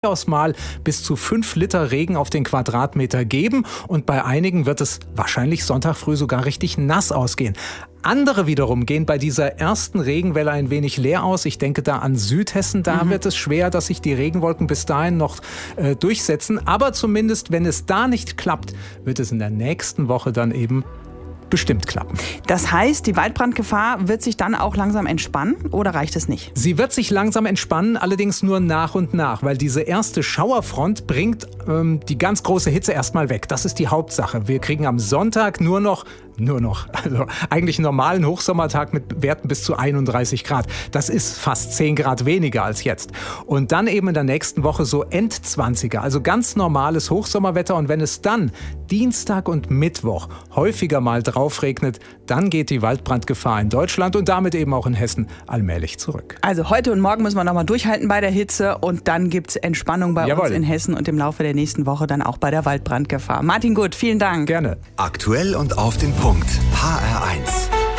durchaus mal bis zu 5 Liter Regen auf den Quadratmeter geben und bei einigen wird es wahrscheinlich Sonntag früh sogar richtig nass ausgehen. Andere wiederum gehen bei dieser ersten Regenwelle ein wenig leer aus. Ich denke da an Südhessen. Da wird es schwer, dass sich die Regenwolken bis dahin noch durchsetzen. Aber zumindest, wenn es da nicht klappt, wird es in der nächsten Woche dann eben bestimmt klappen. Das heißt, die Waldbrandgefahr wird sich dann auch langsam entspannen oder reicht es nicht? Sie wird sich langsam entspannen, allerdings nur nach und nach, weil diese erste Schauerfront bringt die ganz große Hitze erstmal weg. Das ist die Hauptsache. Wir kriegen am Sonntag nur noch, also eigentlich einen normalen Hochsommertag mit Werten bis zu 31 Grad. Das ist fast 10 Grad weniger als jetzt. Und dann eben in der nächsten Woche so End-20er, also ganz normales Hochsommerwetter. Und wenn es dann Dienstag und Mittwoch häufiger mal drauf regnet, dann geht die Waldbrandgefahr in Deutschland und damit eben auch in Hessen allmählich zurück. Also heute und morgen müssen wir noch mal durchhalten bei der Hitze und dann gibt es Entspannung bei uns in Hessen und im Laufe der nächsten Woche dann auch bei der Waldbrandgefahr. Martin Gutt, vielen Dank. Gerne. Aktuell und auf den Punkt. HR1.